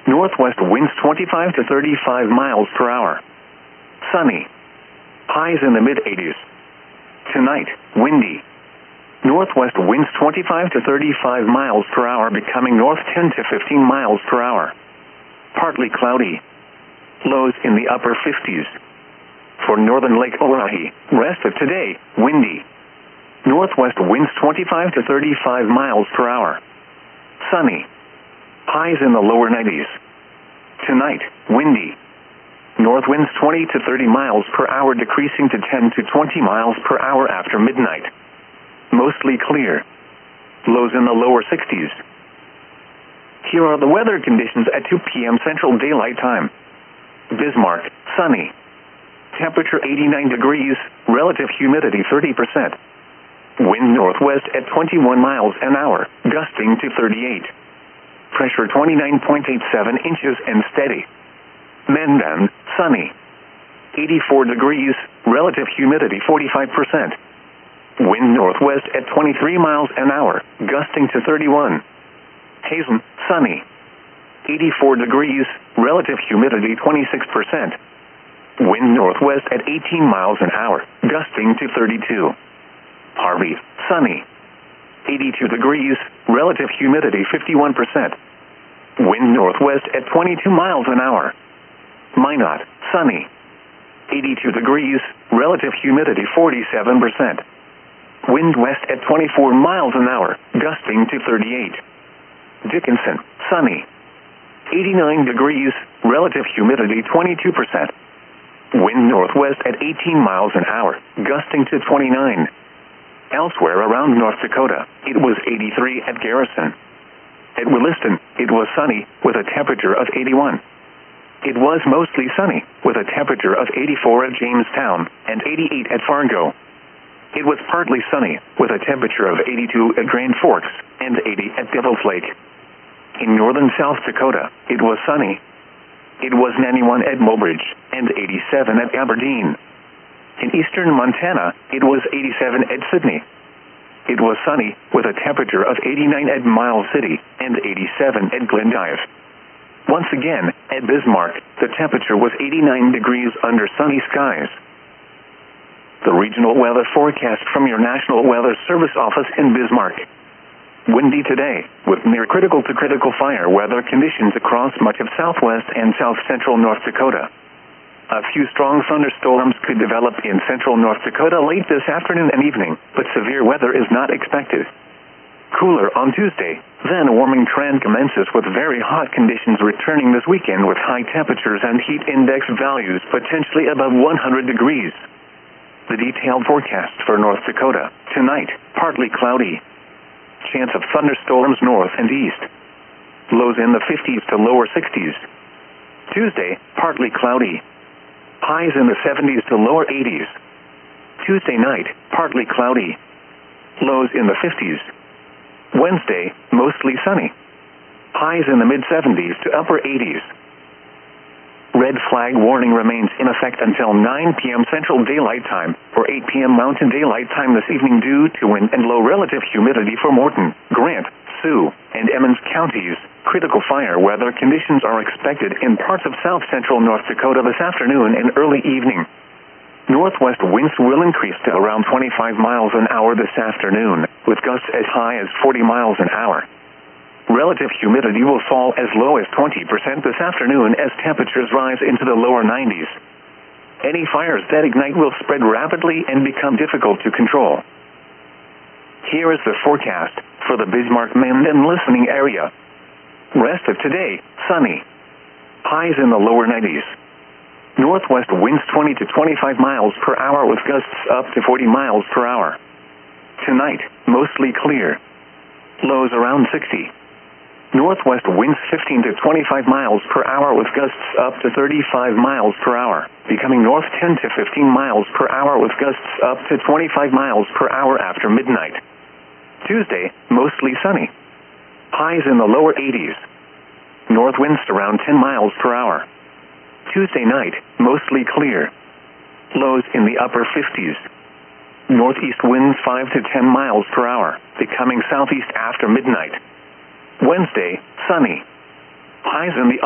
Northwest winds 25 to 35 miles per hour. Sunny. Highs in the mid-80s. Tonight, windy. Northwest winds 25 to 35 miles per hour, becoming north 10 to 15 miles per hour. Partly cloudy. Lows in the upper 50s. For northern Lake Oahe, rest of today, windy. Northwest winds 25 to 35 miles per hour. Sunny. Highs in the lower 90s. Tonight, windy. North winds 20 to 30 miles per hour, decreasing to 10 to 20 miles per hour after midnight. Mostly clear. Lows in the lower 60s. Here are the weather conditions at 2 p.m. Central Daylight Time. Bismarck, sunny. Temperature 89 degrees, relative humidity 30%. Wind northwest at 21 miles an hour, gusting to 38. Pressure 29.87 inches and steady. Mendon, sunny. 84 degrees, relative humidity 45%. Wind northwest at 23 miles an hour, gusting to 31. Hazen, sunny. 84 degrees, relative humidity 26%. Wind northwest at 18 miles an hour, gusting to 32. Harvey, sunny. 82 degrees, relative humidity 51%. Wind northwest at 22 miles an hour. Minot, sunny. 82 degrees, relative humidity 47%. Wind west at 24 miles an hour, gusting to 38. Dickinson, sunny. 89 degrees, relative humidity 22%. Wind northwest at 18 miles an hour, gusting to 29. Elsewhere around North Dakota, it was 83 at Garrison. At Williston, it was sunny, with a temperature of 81. It was mostly sunny, with a temperature of 84 at Jamestown, and 88 at Fargo. It was partly sunny, with a temperature of 82 at Grand Forks, and 80 at Devil's Lake. In northern South Dakota, it was sunny. It was 91 at Mobridge, and 87 at Aberdeen. In eastern Montana, it was 87 at Sydney. It was sunny, with a temperature of 89 at Miles City, and 87 at Glendive. Once again, at Bismarck, the temperature was 89 degrees under sunny skies. The regional weather forecast from your National Weather Service office in Bismarck. Windy today, with near critical to critical fire weather conditions across much of southwest and south-central North Dakota. A few strong thunderstorms could develop in central North Dakota late this afternoon and evening, but severe weather is not expected. Cooler on Tuesday, then a warming trend commences with very hot conditions returning this weekend with high temperatures and heat index values potentially above 100 degrees. The detailed forecast for North Dakota. Tonight, partly cloudy. Chance of thunderstorms north and east. Lows in the 50s to lower 60s. Tuesday, partly cloudy. Highs in the 70s to lower 80s. Tuesday night, partly cloudy. Lows in the 50s. Wednesday, mostly sunny. Highs in the mid-70s to upper 80s. Red flag warning remains in effect until 9 p.m. Central Daylight Time or 8 p.m. Mountain Daylight Time this evening due to wind and low relative humidity for Morton, Grant, Sioux, and Emmons counties. Critical fire weather conditions are expected in parts of south-central North Dakota this afternoon and early evening. Northwest winds will increase to around 25 miles an hour this afternoon, with gusts as high as 40 miles an hour. Relative humidity will fall as low as 20% this afternoon as temperatures rise into the lower 90s. Any fires that ignite will spread rapidly and become difficult to control. Here is the forecast for the Bismarck-Mendon listening area. Rest of today, sunny. Highs in the lower 90s. Northwest winds 20 to 25 miles per hour with gusts up to 40 miles per hour. Tonight, mostly clear. Lows around 60. Northwest winds 15 to 25 miles per hour with gusts up to 35 miles per hour, becoming north 10 to 15 miles per hour with gusts up to 25 miles per hour after midnight. Tuesday, mostly sunny. Highs in the lower 80s. North winds around 10 miles per hour. Tuesday night, mostly clear. Lows in the upper 50s. Northeast winds 5 to 10 miles per hour, becoming southeast after midnight. Wednesday, sunny. Highs in the